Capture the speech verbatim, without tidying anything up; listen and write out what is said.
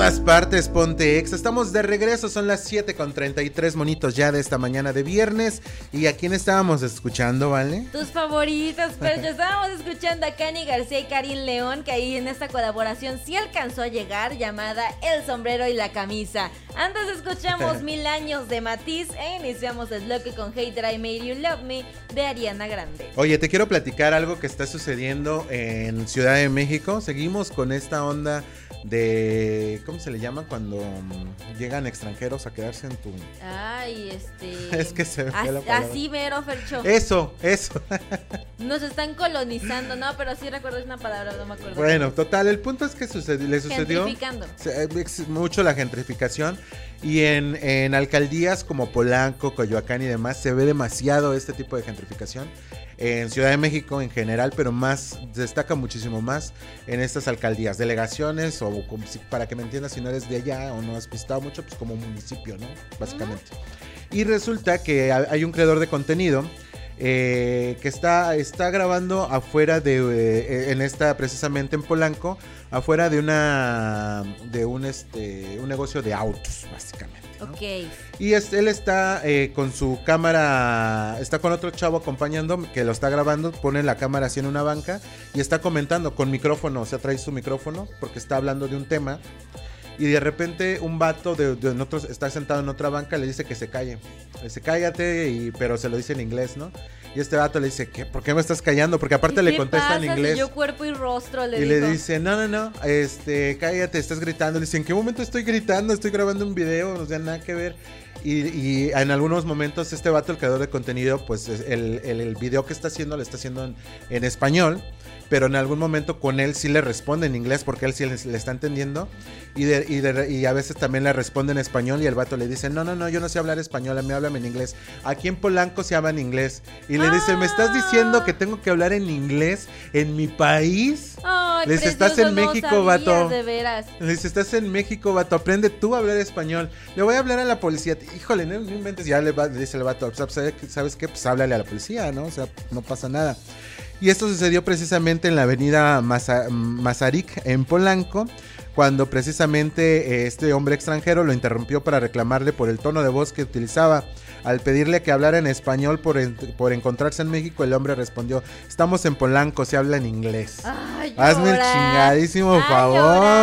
todas partes, ponte exa. Estamos de regreso, son las siete con treinta y tres monitos ya de esta mañana de viernes. ¿Y a quién estábamos escuchando, vale? Tus favoritos, pero ya estábamos escuchando a Cani García y Karin León, que ahí en esta colaboración sí alcanzó a llegar, llamada El Sombrero y la Camisa. Antes escuchamos Mil Años de Matiz e iniciamos el bloque con Hey That I Made You Love Me de Ariana Grande. Oye, te quiero platicar algo que está sucediendo en Ciudad de México. Seguimos con esta onda de, ¿cómo se le llama? Cuando um, llegan extranjeros a quedarse en tu... Ay, este... Es que se me fue As, la palabra. Así mero, Fercho. Eso, eso. Nos están colonizando, ¿no? Pero sí recuerdo una palabra, no me acuerdo. Bueno, total, el punto es que sucedió, le sucedió... Gentrificando. Se, mucho la gentrificación. Y en, en alcaldías como Polanco, Coyoacán y demás se ve demasiado este tipo de gentrificación. En Ciudad de México en general, pero más, destaca muchísimo más en estas alcaldías, delegaciones, o como si, para que me entiendas, si no eres de allá o no has visitado mucho, pues como municipio, ¿no? Básicamente. Uh-huh. Y resulta que hay un creador de contenido eh, que está, está grabando afuera de, eh, en esta, precisamente en Polanco, afuera de una, de un, este, un negocio de autos, básicamente, ¿no? Ok. Y es, él está eh, con su cámara, está con otro chavo acompañando, que lo está grabando, pone la cámara así en una banca y está comentando con micrófono, o sea, trae su micrófono porque está hablando de un tema. Y de repente un vato de, de otros, está sentado en otra banca, le dice que se calle. Le dice, cállate, y, pero se lo dice en inglés, ¿no? Y este vato le dice, ¿qué? ¿Por qué me estás callando? Porque aparte le contesta pasa, en inglés. Si yo cuerpo y rostro le y digo. le dice, no, no, no, este, cállate, estás gritando. Le dice, ¿en qué momento estoy gritando? Estoy grabando un video, no tiene nada que ver. Y, y en algunos momentos este vato, el creador de contenido, pues el, el, el video que está haciendo, lo está haciendo en, en español. Pero en algún momento con él sí le responde en inglés porque él sí le, le está entendiendo. Y, de, y, de, y a veces también le responde en español y el vato le dice, no, no, no, yo no sé hablar español, a mí háblame en inglés. Aquí en Polanco se habla en inglés. Y le ah. dice, ¿me estás diciendo que tengo que hablar en inglés en mi país? Ay, le dice, estás en no México, vato. De veras. Le dice, estás en México, vato, aprende tú a hablar español. Le voy a hablar a la policía. Híjole, no, no inventes. Ya le, va, le dice el vato, ¿sabes qué? Pues háblale a la policía, ¿no? O sea, no pasa nada. Y esto sucedió precisamente en la avenida Maza, Mazarik, en Polanco, cuando precisamente este hombre extranjero lo interrumpió para reclamarle por el tono de voz que utilizaba. Al pedirle que hablara en español por, en, por encontrarse en México, el hombre respondió, estamos en Polanco, se habla en inglés. Ay, hazme el chingadísimo Ay, favor. Llora.